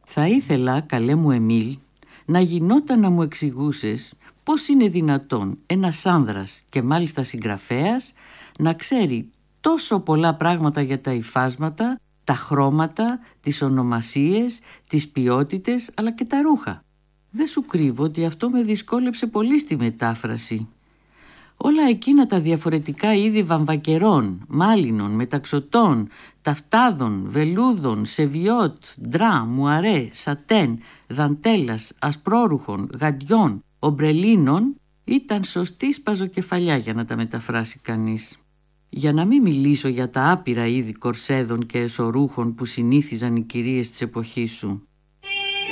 Θα ήθελα, καλέ μου Εμίλ, να γινόταν να μου εξηγούσες πώς είναι δυνατόν ένας άνδρας και μάλιστα συγγραφέας να ξέρει τόσο πολλά πράγματα για τα υφάσματα, τα χρώματα, τις ονομασίες, τις ποιότητες αλλά και τα ρούχα. Δεν σου κρύβω ότι αυτό με δυσκόλεψε πολύ στη μετάφραση. Όλα εκείνα τα διαφορετικά είδη βαμβακερών, μάλινων, μεταξωτών, ταυτάδων, βελούδων, σεβιότ, ντρά, μουαρέ, σατέν, δαντέλας, ασπρόρουχων, γαντιών, ομπρελίνων ήταν σωστή σπαζοκεφαλιά για να τα μεταφράσει κανείς. Για να μην μιλήσω για τα άπειρα είδη κορσέδων και εσωρούχων που συνήθιζαν οι κυρίες της εποχής σου.